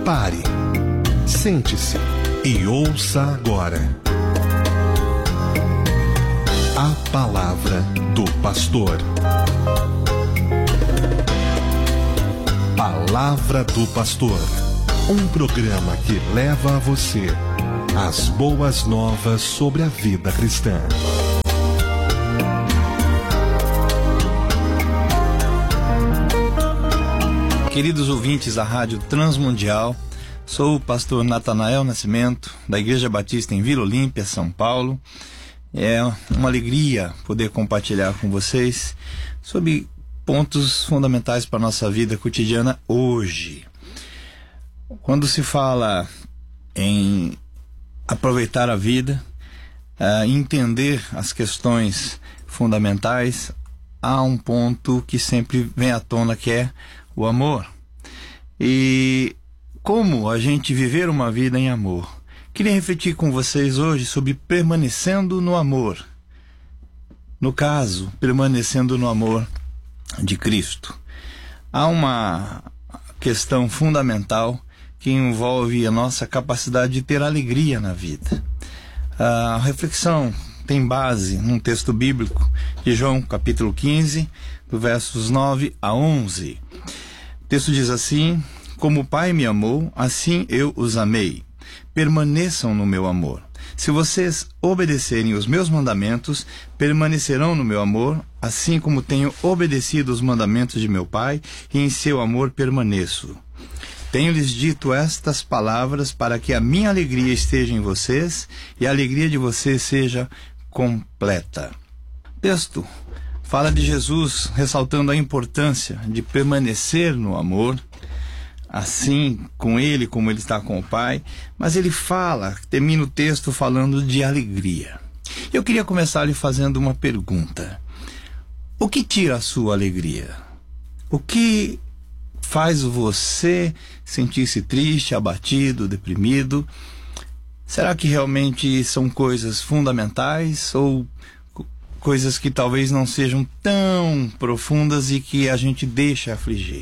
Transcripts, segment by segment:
Pare, sente-se e ouça agora a palavra do pastor. Palavra do Pastor, um programa que leva a você as boas novas sobre a vida cristã. Queridos ouvintes da Rádio Transmundial, sou o pastor Natanael Nascimento, da Igreja Batista em Vila Olímpia, São Paulo. É uma alegria poder compartilhar com vocês sobre pontos fundamentais para a nossa vida cotidiana hoje. Quando se fala em aproveitar a vida, entender as questões fundamentais, há um ponto que sempre vem à tona, que é o amor. E como a gente viver uma vida em amor? Queria refletir com vocês hoje sobre permanecendo no amor. No caso, permanecendo no amor de Cristo. Há uma questão fundamental que envolve a nossa capacidade de ter alegria na vida. A reflexão tem base num texto bíblico de João, capítulo 15, do versos 9 a 11. O texto diz assim: como o Pai me amou, assim eu os amei. Permaneçam no meu amor. Se vocês obedecerem os meus mandamentos, permanecerão no meu amor, assim como tenho obedecido os mandamentos de meu Pai, e em seu amor permaneço. Tenho-lhes dito estas palavras para que a minha alegria esteja em vocês e a alegria de vocês seja completa. O texto fala de Jesus ressaltando a importância de permanecer no amor, assim com ele como ele está com o Pai, mas ele termina o texto falando de alegria. Eu queria começar lhe fazendo uma pergunta: o que tira a sua alegria? O que faz você sentir-se triste, abatido, deprimido? Será que realmente são coisas fundamentais ou coisas que talvez não sejam tão profundas e que a gente deixa afligir?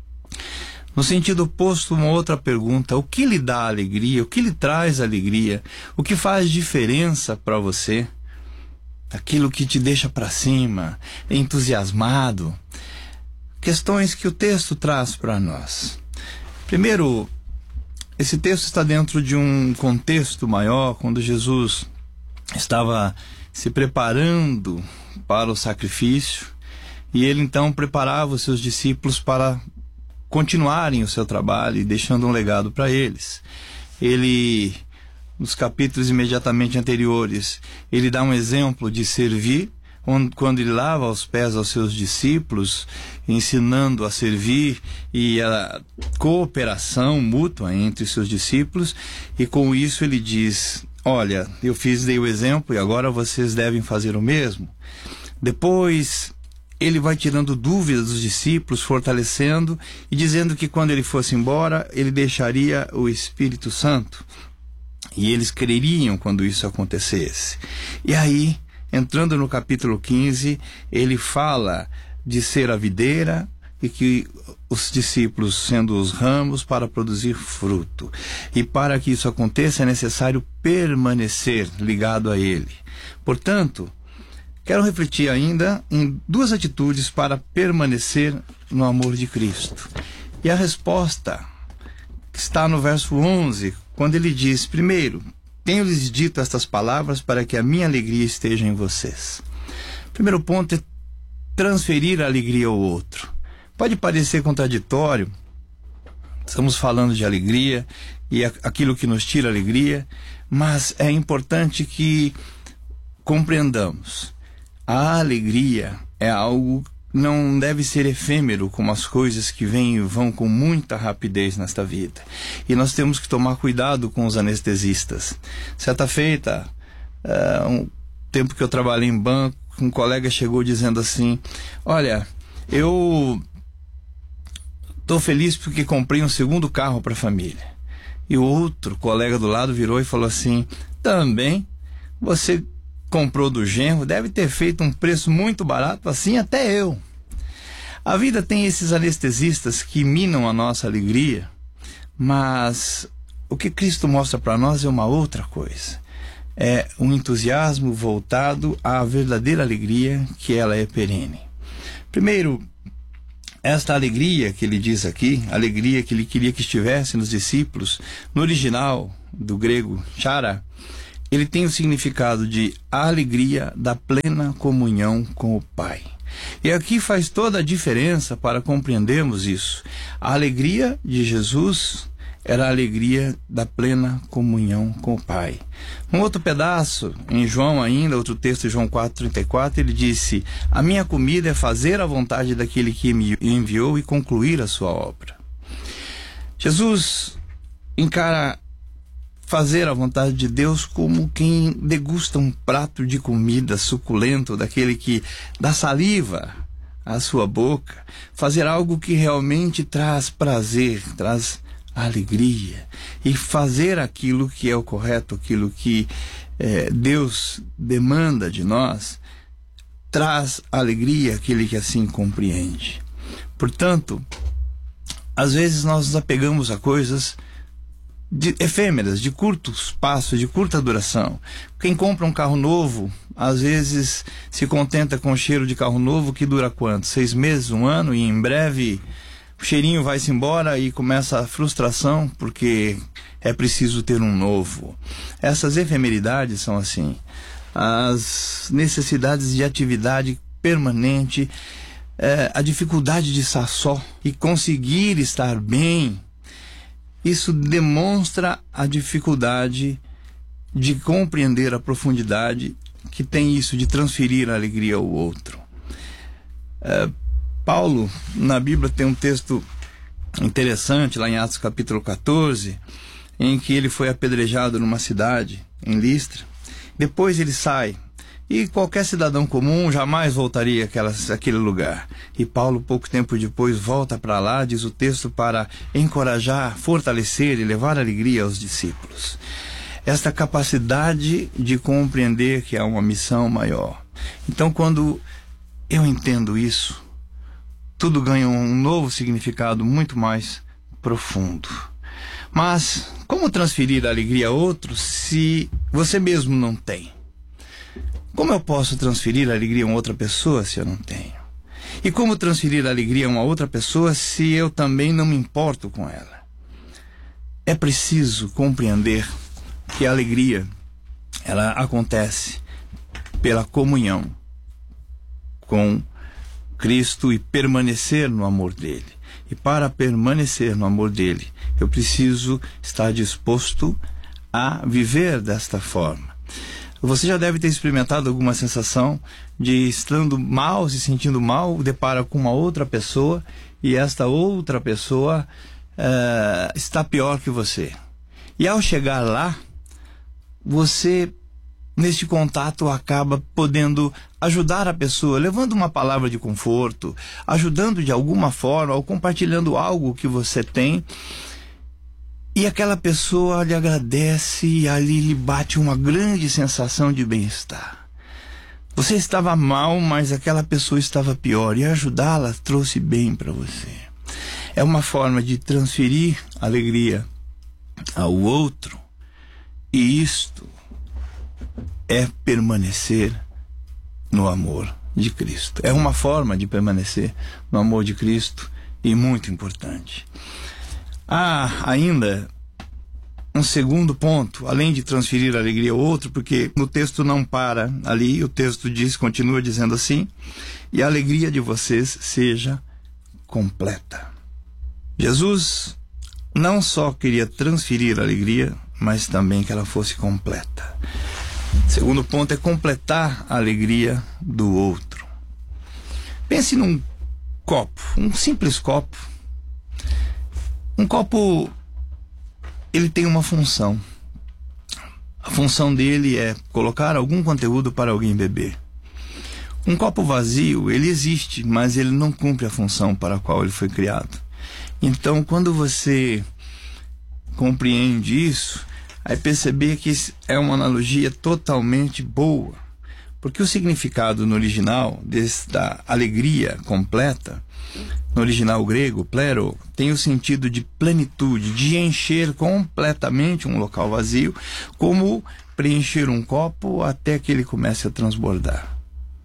No sentido oposto, uma outra pergunta: o que lhe dá alegria? O que lhe traz alegria? O que faz diferença para você? Aquilo que te deixa para cima, entusiasmado? Questões que o texto traz para nós. Primeiro, esse texto está dentro de um contexto maior, quando Jesus estava se preparando para o sacrifício, e ele então preparava os seus discípulos para continuarem o seu trabalho e deixando um legado para eles. Ele, nos capítulos imediatamente anteriores, ele dá um exemplo de servir, quando ele lava os pés aos seus discípulos, ensinando a servir e a cooperação mútua entre os seus discípulos, e com isso ele diz: olha, dei o exemplo e agora vocês devem fazer o mesmo. Depois ele vai tirando dúvidas dos discípulos, fortalecendo e dizendo que quando ele fosse embora, ele deixaria o Espírito Santo. E eles creriam quando isso acontecesse. E aí, entrando no capítulo 15, ele fala de ser a videira e que os discípulos sendo os ramos para produzir fruto. E para que isso aconteça é necessário permanecer ligado a ele. Portanto, quero refletir ainda em duas atitudes para permanecer no amor de Cristo. E a resposta está no verso 11, quando ele diz: primeiro, tenho-lhes dito estas palavras para que a minha alegria esteja em vocês. O primeiro ponto é transferir a alegria ao outro. Pode parecer contraditório, estamos falando de alegria e aquilo que nos tira a alegria, mas é importante que compreendamos. A alegria é algo que não deve ser efêmero, como as coisas que vêm e vão com muita rapidez nesta vida. E nós temos que tomar cuidado com os anestesistas. Certa feita, um tempo que eu trabalhei em banco, um colega chegou dizendo assim: olha, eu estou feliz porque comprei um segundo carro para a família. E o outro colega do lado virou e falou assim: também você comprou do genro, deve ter feito um preço muito barato, assim até eu. A vida tem esses anestesistas que minam a nossa alegria, Mas o que Cristo mostra para nós é uma outra coisa. É um entusiasmo voltado à verdadeira alegria, que ela é perene. Primeiro, esta alegria que ele diz aqui, alegria que ele queria que estivesse nos discípulos, no original do grego chara, ele tem o significado de alegria da plena comunhão com o Pai. E aqui faz toda a diferença para compreendermos isso. A alegria de Jesus era a alegria da plena comunhão com o Pai. Um outro pedaço, em João ainda, outro texto, João 4,34, ele disse: a minha comida é fazer a vontade daquele que me enviou e concluir a sua obra. Jesus encara fazer a vontade de Deus como quem degusta um prato de comida suculento, daquele que dá saliva à sua boca, fazer algo que realmente traz prazer, traz alegria, e fazer aquilo que é o correto, aquilo que Deus demanda de nós, traz alegria àquele que assim compreende. Portanto, às vezes nós nos apegamos a coisas efêmeras, de curto espaço, de curta duração. Quem compra um carro novo, às vezes se contenta com o cheiro de carro novo que dura quanto? 6 meses, 1 ano, e em breve o cheirinho vai-se embora e começa a frustração porque é preciso ter um novo. Essas efemeridades são assim. As necessidades de atividade permanente, a dificuldade de estar só e conseguir estar bem, isso demonstra a dificuldade de compreender a profundidade que tem isso de transferir a alegria ao outro. Paulo, na Bíblia, tem um texto interessante, lá em Atos capítulo 14, em que ele foi apedrejado numa cidade, em Listra. Depois ele sai, e qualquer cidadão comum jamais voltaria àquele lugar. E Paulo, pouco tempo depois, volta para lá, diz o texto, para encorajar, fortalecer e levar alegria aos discípulos. Esta capacidade de compreender que há uma missão maior. Então, quando eu entendo isso, tudo ganha um novo significado muito mais profundo. Mas como transferir a alegria a outros se você mesmo não tem? Como eu posso transferir a alegria a uma outra pessoa se eu não tenho? E como transferir a alegria a uma outra pessoa se eu também não me importo com ela? É preciso compreender que a alegria, ela acontece pela comunhão com Cristo e permanecer no amor dele. E para permanecer no amor dele, eu preciso estar disposto a viver desta forma. Você já deve ter experimentado alguma sensação de, estando mal, se sentindo mal, depara com uma outra pessoa e esta outra pessoa está pior que você. E ao chegar lá, você, neste contato, acaba podendo ajudar a pessoa, levando uma palavra de conforto, ajudando de alguma forma, ou compartilhando algo que você tem. E aquela pessoa lhe agradece e ali lhe bate uma grande sensação de bem-estar. Você estava mal, mas aquela pessoa estava pior, e ajudá-la trouxe bem para você. É uma forma de transferir alegria ao outro, e isto é permanecer no amor de Cristo. É uma forma de permanecer no amor de Cristo e muito importante. Há ainda um segundo ponto, além de transferir a alegria ao outro, porque no texto não para ali, o texto continua dizendo assim: e a alegria de vocês seja completa. Jesus não só queria transferir a alegria, mas também que ela fosse completa. Segundo ponto é completar a alegria do outro. Pense num copo, um simples copo. Um copo, ele tem uma função. A função dele é colocar algum conteúdo para alguém beber. Um copo vazio, ele existe, mas ele não cumpre a função para a qual ele foi criado. Então, quando você compreende isso, aí perceber que é uma analogia totalmente boa, Porque o significado no original da alegria completa, no original grego, plero, tem o sentido de plenitude, de encher completamente um local vazio, como preencher um copo até que ele comece a transbordar.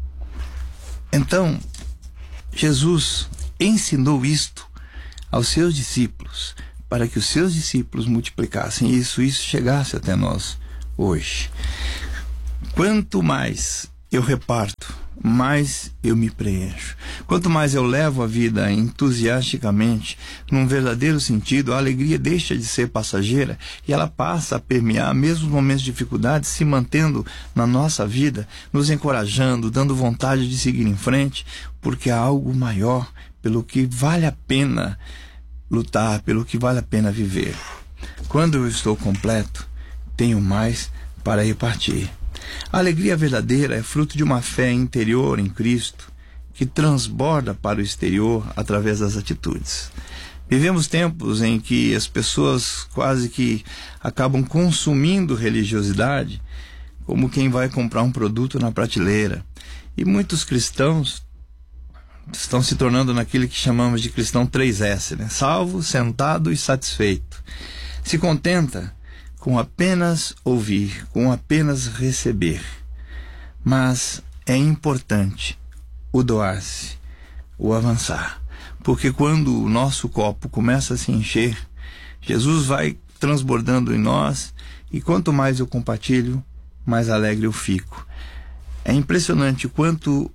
Então, Jesus ensinou isto aos seus discípulos, para que os seus discípulos multiplicassem isso chegasse até nós hoje. Quanto mais eu reparto, mais eu me preencho. Quanto mais eu levo a vida entusiasticamente, num verdadeiro sentido, a alegria deixa de ser passageira e ela passa a permear, mesmo nos momentos de dificuldade, se mantendo na nossa vida, nos encorajando, dando vontade de seguir em frente, porque há algo maior pelo que vale a pena lutar, pelo que vale a pena viver. Quando eu estou completo, tenho mais para repartir. A alegria verdadeira é fruto de uma fé interior em Cristo que transborda para o exterior através das atitudes. Vivemos tempos em que as pessoas quase que acabam consumindo religiosidade como quem vai comprar um produto na prateleira. E muitos cristãos estão se tornando naquilo que chamamos de cristão 3S, né? Salvo, sentado e satisfeito. Se contenta com apenas ouvir, com apenas receber. Mas é importante o doar-se, o avançar. Porque quando o nosso copo começa a se encher, Jesus vai transbordando em nós, e quanto mais eu compartilho, mais alegre eu fico. É impressionante quanto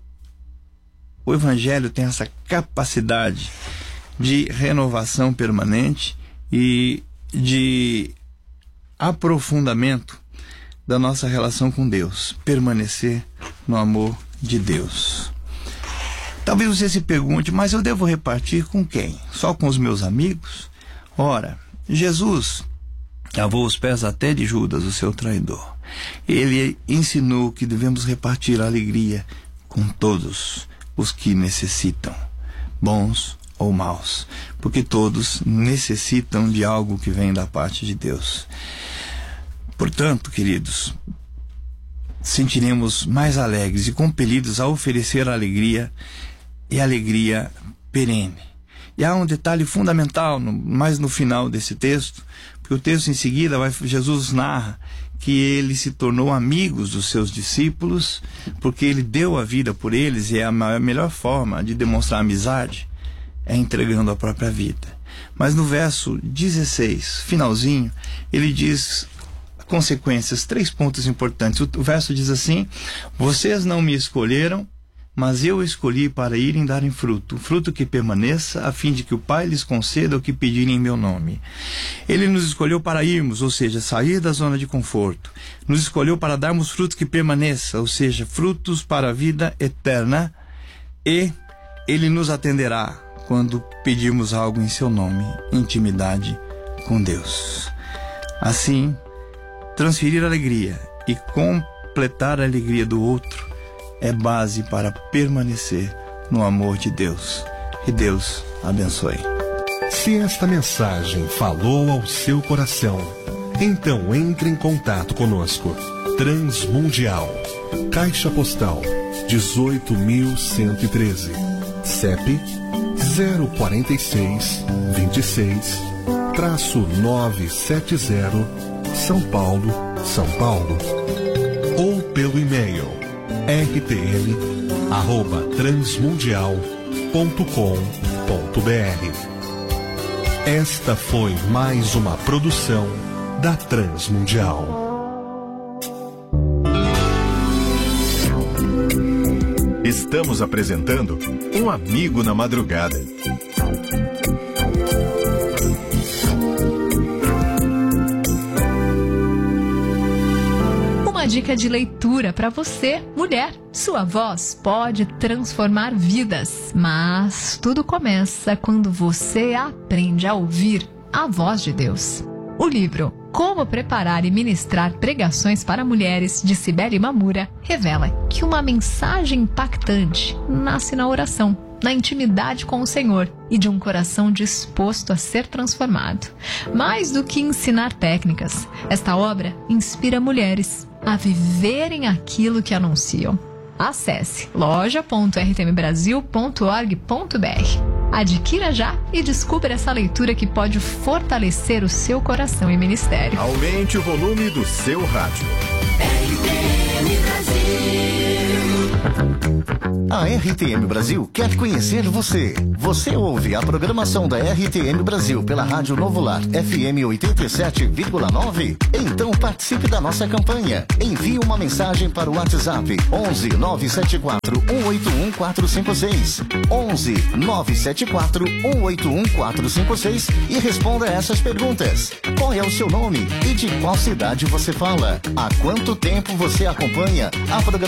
o Evangelho tem essa capacidade de renovação permanente e de aprofundamento da nossa relação com Deus, permanecer no amor de Deus. Talvez você se pergunte, mas eu devo repartir com quem? Só com os meus amigos? Ora, Jesus lavou os pés até de Judas, o seu traidor. Ele ensinou que devemos repartir a alegria com todos os que necessitam, bons ou maus, porque todos necessitam de algo que vem da parte de Deus. Portanto, queridos, sentiremos mais alegres e compelidos a oferecer alegria, e alegria perene. E há um detalhe fundamental, mais no final desse texto, porque o texto em seguida, Jesus narra que ele se tornou amigo dos seus discípulos, porque ele deu a vida por eles, e a melhor forma de demonstrar amizade é entregando a própria vida. Mas no verso 16, finalzinho, ele diz consequências, 3 pontos importantes. O verso diz assim: vocês não me escolheram, mas eu escolhi para irem darem fruto, fruto que permaneça, a fim de que o Pai lhes conceda o que pedirem em meu nome. Ele nos escolheu para irmos, ou seja, sair da zona de conforto. Nos escolheu para darmos fruto que permaneça, ou seja, frutos para a vida eterna. E Ele nos atenderá quando pedirmos algo em seu nome, intimidade com Deus. Assim, transferir a alegria e completar a alegria do outro é base para permanecer no amor de Deus. Que Deus abençoe. Se esta mensagem falou ao seu coração, então entre em contato conosco. Transmundial, Caixa Postal 18.113, CEP 046 26-970, São Paulo, São Paulo. Ou pelo e-mail rtl@transmundial.com.br. Esta foi mais uma produção da Transmundial. Estamos apresentando Um Amigo na Madrugada. Uma dica de leitura para você, mulher. Sua voz pode transformar vidas, mas tudo começa quando você aprende a ouvir a voz de Deus. O livro Como Preparar e Ministrar Pregações para Mulheres, de Cibele Mamura, revela que uma mensagem impactante nasce na oração, na intimidade com o Senhor e de um coração disposto a ser transformado. Mais do que ensinar técnicas, esta obra inspira mulheres a viverem aquilo que anunciam. Acesse loja.rtmbrasil.org.br. Adquira já e descubra essa leitura que pode fortalecer o seu coração e ministério. Aumente o volume do seu rádio. RTM Brasil. A RTM Brasil quer conhecer você. Você ouve a programação da RTM Brasil pela Rádio Novo Lar FM 87,9? Então participe da nossa campanha. Envie uma mensagem para o WhatsApp 11 974 181 456. 11 974 181 456 e responda essas perguntas. Qual é o seu nome e de qual cidade você fala? Há quanto tempo você acompanha a programação